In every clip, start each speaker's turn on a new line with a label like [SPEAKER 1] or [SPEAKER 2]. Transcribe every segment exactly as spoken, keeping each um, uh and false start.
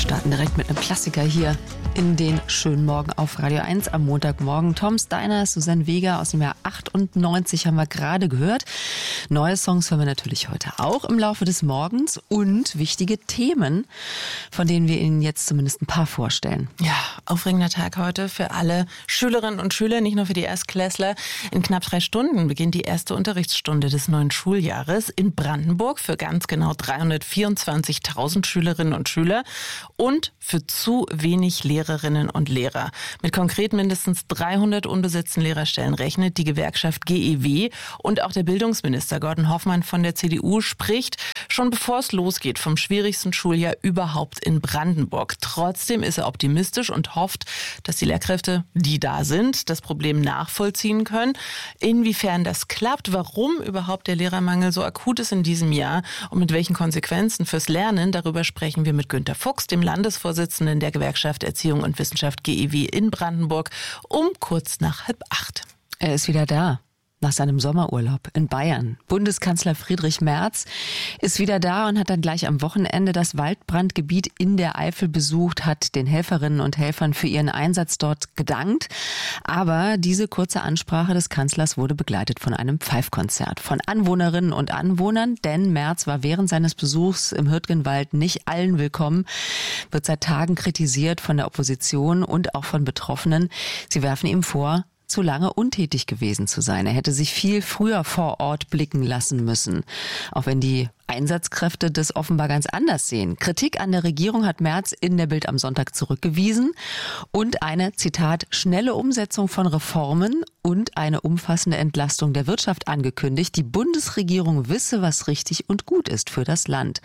[SPEAKER 1] starten direkt mit einem Klassiker hier in den schönen Morgen auf Radio eins am Montagmorgen. Tom Steiner, Suzanne Vega aus dem Jahr achtundneunzig haben wir gerade gehört. Neue Songs hören wir natürlich heute auch im Laufe des Morgens und wichtige Themen, von denen wir Ihnen jetzt zumindest ein paar vorstellen.
[SPEAKER 2] Ja, aufregender Tag heute für alle Schülerinnen und Schüler, nicht nur für die Erstklässler. In knapp drei Stunden beginnt die erste Unterrichtsstunde des neuen Schuljahres in Brandenburg für ganz genau dreihundertvierundzwanzigtausend Schülerinnen und Schüler und für zu wenig Lehrerinnen und Lehrer. Mit konkret mindestens dreihundert unbesetzten Lehrerstellen rechnet die Gewerkschaft G E W und auch der Bildungsminister Gordon Hoffmann von der C D U spricht schon bevor es losgeht vom schwierigsten Schuljahr überhaupt in Brandenburg. Trotzdem ist er optimistisch und hofft, dass die Lehrkräfte, die da sind, das Problem nachvollziehen können. Inwiefern das klappt, warum überhaupt der Lehrermangel so akut ist in diesem Jahr und mit welchen Konsequenzen fürs Lernen, darüber sprechen wir mit Günter Fuchs, dem Landesvorsitzenden der Gewerkschaft Erziehung und Wissenschaft G E W in Brandenburg, um kurz nach halb acht.
[SPEAKER 1] Er ist wieder da. Nach seinem Sommerurlaub in Bayern. Bundeskanzler Friedrich Merz ist wieder da und hat dann gleich am Wochenende das Waldbrandgebiet in der Eifel besucht, hat den Helferinnen und Helfern für ihren Einsatz dort gedankt. Aber diese kurze Ansprache des Kanzlers wurde begleitet von einem Pfeifkonzert von Anwohnerinnen und Anwohnern, denn Merz war während seines Besuchs im Hürtgenwald nicht allen willkommen, wird seit Tagen kritisiert von der Opposition und auch von Betroffenen. Sie werfen ihm vor, zu lange untätig gewesen zu sein. Er hätte sich viel früher vor Ort blicken lassen müssen. Auch wenn die Einsatzkräfte das offenbar ganz anders sehen. Kritik an der Regierung hat Merz in der Bild am Sonntag zurückgewiesen und eine, Zitat, schnelle Umsetzung von Reformen und eine umfassende Entlastung der Wirtschaft angekündigt. Die Bundesregierung wisse, was richtig und gut ist für das Land.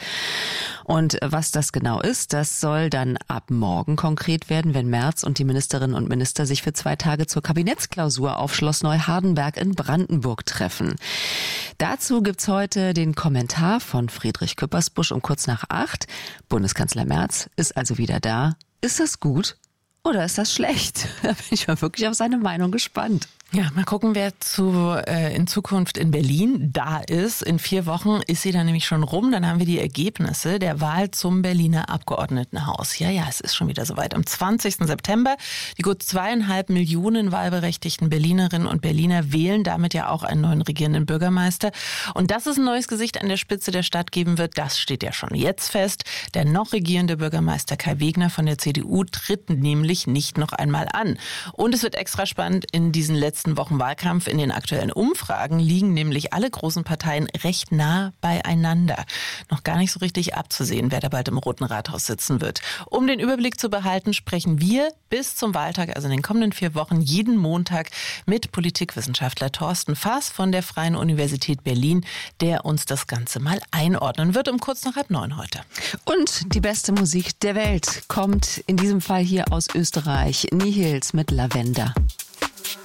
[SPEAKER 1] Und was das genau ist, das soll dann ab morgen konkret werden, wenn Merz und die Ministerinnen und Minister sich für zwei Tage zur Kabinettsklausur auf Schloss Neuhardenberg in Brandenburg treffen. Dazu gibt's heute den Kommentar von Friedrich Küppersbusch um kurz nach acht. Bundeskanzler Merz ist also wieder da. Ist das gut oder ist das schlecht? Da bin ich mal wirklich auf seine Meinung gespannt.
[SPEAKER 2] Ja, mal gucken, wer zu, äh, in Zukunft in Berlin da ist. In vier Wochen ist sie dann nämlich schon rum. Dann haben wir die Ergebnisse der Wahl zum Berliner Abgeordnetenhaus. Ja, ja, es ist schon wieder soweit. Am zwanzigsten September. Die gut zweieinhalb Millionen wahlberechtigten Berlinerinnen und Berliner wählen damit ja auch einen neuen regierenden Bürgermeister. Und dass es ein neues Gesicht an der Spitze der Stadt geben wird, das steht ja schon jetzt fest. Der noch regierende Bürgermeister Kai Wegner von der C D U tritt nämlich nicht noch einmal an. Und es wird extra spannend in diesen letzten letzten Wochen Wahlkampf. In den aktuellen Umfragen liegen nämlich alle großen Parteien recht nah beieinander. Noch gar nicht so richtig abzusehen, wer da bald im Roten Rathaus sitzen wird. Um den Überblick zu behalten, sprechen wir bis zum Wahltag, also in den kommenden vier Wochen, jeden Montag mit Politikwissenschaftler Thorsten Faas von der Freien Universität Berlin, der uns das Ganze mal einordnen wird, um kurz nach halb neun heute.
[SPEAKER 1] Und die beste Musik der Welt kommt in diesem Fall hier aus Österreich. Nihils mit Lavender.